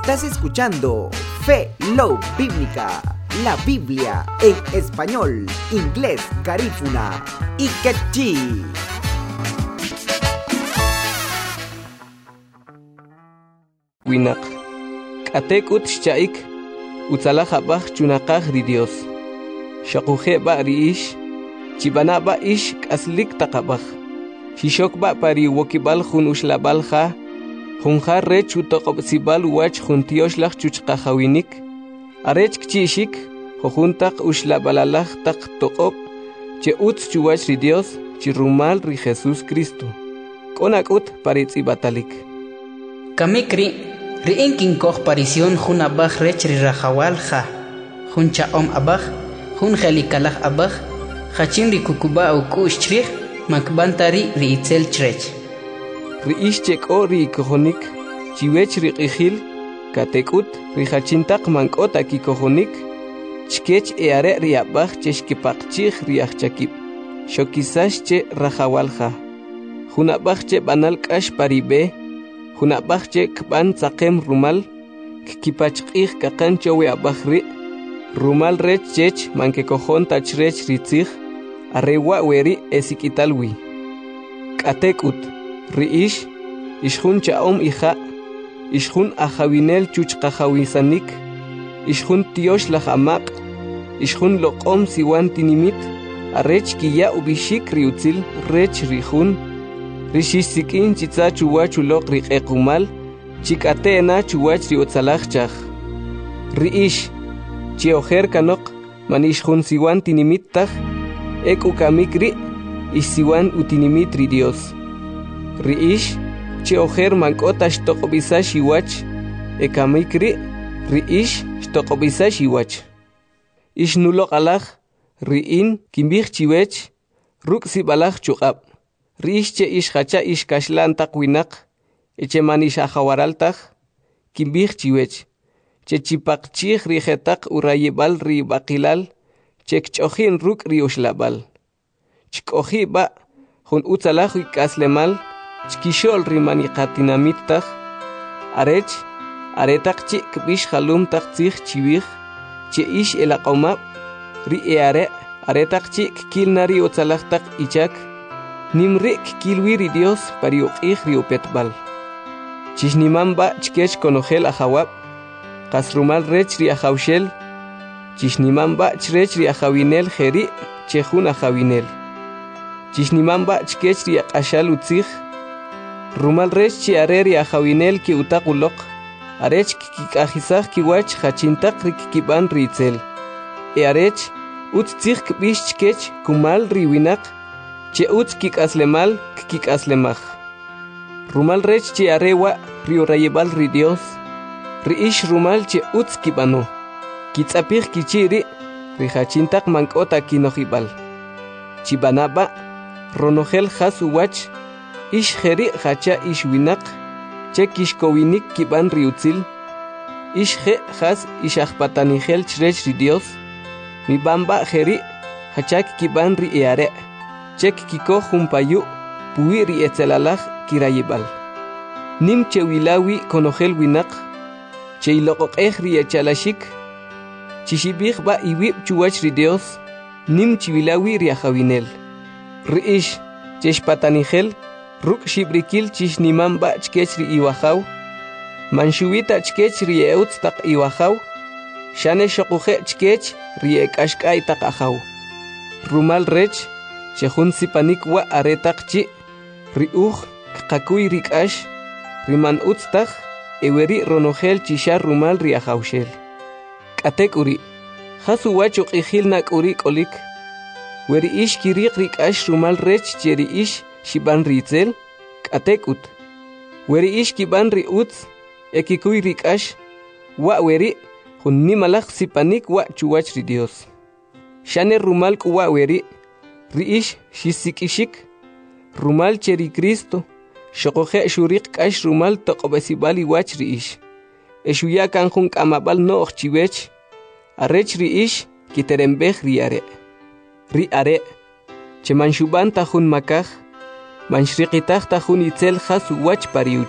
Estás escuchando Fe Love Bíblica, la Biblia en español, inglés, garífuna y quechí. Winak Katekut Shaik Utzalaja Bach Chunakaj ri Dios Shakuje ba riish Chibana ba ish kaslik takabaj Shishok ba pari wokibal jun ushlabalja Junja rech utokobsibal wach juntioslach chuchkajawinik Arech kchishik Jojuntak ushlabalalaj tak tokob Che utz chuwach ri Dios Chirumal ri Jesús Cristo Konakut paritz ibatalik Kamikri Riinkin koh parisión jun abaj rechri rajawal ja jun chaom abaj jun jelikalaj abaj jachin ri kukuba u kushtrij makbantari ri itzel chrech ri ishchek o ri kojonik chiwech ri qijil katekut ri jachintaq mankota ki kojonik chkech eare ri abaj cheshkipaqchij ri ajchakib shokisash che rajawal ja jun abaj che banal k'ax paribe Juna bachche kban tsakem rumal kipachqih kakan chowe abahri rumal rech chech manke kojon tachrech ritzig arewa weri esikitalwi katekut riish ishjun chaom ija ishjun ajawinel chuchqajawisanik ishjun tiosh lajamaq ishjun loqom siwan tinimit arech kiya ubishik riutzil rech rijun Rishisikin chitza chuwach ulok riqequmal chikatena chuwach riotzalajchaj riish chiojer kanok manishjun siwan tinimitaj ekukamikri isiwan utinimit ri Dios riish chiojer mankota shtokobisa shiwach ekamikri riish shtokobisa shiwach ishnulok alaj riin kimbij chiwech ruk sibalaj chuqab Riche ish hacha ish kashlan takwinak, eche manish ahawaraltaj, kimbij chiwech, che chipakchij rijetak urayebal ri bakilal, che kchojin ruk ri ushlabal. Chkoji ba, jun utzalaj kaslemal, chkishol ri maniqatinamitaj, arech, aretak chi kbish halum tak tzij chiwij, che ish elaqomab, ri eare, aretak chi kilnari utzalaj tak ichak, Nimrik kilwiri Dios pariuqih riupetbal. Chishnimamba chkech konogel ajawab. Kasrumal rech ri ajawshel. Chishnimamba chrech ri ajawinel jeri chejun ajawinel. Chishnimamba chkech ri akashal utzig. Rumal rech chi areri ajawinel ki utakulok. Arech kikajisaj kiwach hachintak rikikiban ritzel. Arech utzig kbish chkech kumal riwinak. Che utz kikaslemal kikaslemaj. Rumal rech che arewa rio rayebal ri Dios. Riish rumal che utz kibano. Kitzapij kichiri rijachintak mankota kinojibal. Chibanaba ronogel has uwach. Ish jeri hacha ish winak. Che kishkowinik kiban riutzil. Ish je has ish ajpatanigel chrech ri Dios. Mi bamba jeri hachak kiban ri eare. Chek kiko jumpayu puiri etzelalaj kirayibal. Nim chewilawi konogel winak. Cheilokokej ri echalashik. Chishibij ba iwib chuwach ri Dios. Nim chiwilawi ri ajawinel. Riish cheshpatanigel. Ruk shibrikil chishnimam ba chkech ri iwajaw. Manshuwita chkech ri eutz tak iwajaw. Shane shokuje chkech ri ekashkay tak ajaw. Rumal rech. Chejun sipanik wa aretaqchi riuj kakuy rikash riman utztaj eweri ronogel chishar rumal ri ajawshel katekuri hasu wacho qijil nakuri kolik weri ish kiriq rikash rumal rech cheri ish shiban ritzel katekut weri ish kiban ri utz ekikuy rikash wa weri jun nimalaj sipanik wa chuwach ri Dios shane rumal kuwa weri Riish shisikishik rumal cheri Cristo shokoje shurik kash rumal toqobesibali wach riish eshuya kanjun kamabal no chiwech arech riish kiterembej riare riare che manshuban tajun makaj manshriqitaq tajun itzel has wach pariuch